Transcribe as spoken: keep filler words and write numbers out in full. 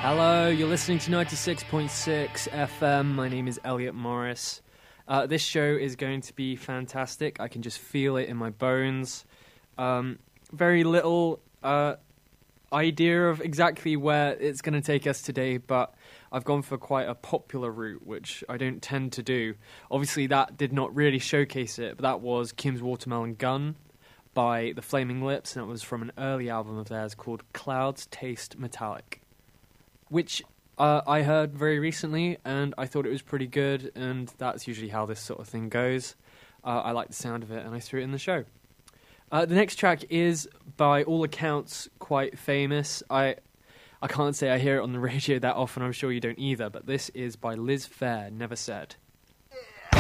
Hello, you're listening to ninety-six point six F M. My name is Elliot Morris. Uh, this show is going to be fantastic. I can just feel it in my bones. Um, very little uh, idea of exactly where it's going to take us today, but I've gone for quite a popular route, which I don't tend to do. Obviously, that did not really showcase it, but that was Kim's Watermelon Gun by The Flaming Lips, and it was from an early album of theirs called Clouds Taste Metallic, which uh, I heard very recently, and I thought it was pretty good, and that's usually how this sort of thing goes. Uh, I like the sound of it, and I threw it in the show. Uh, the next track is, by all accounts, quite famous. I I can't say I hear it on the radio that often, I'm sure you don't either, but this is by Liz Phair, Never Said.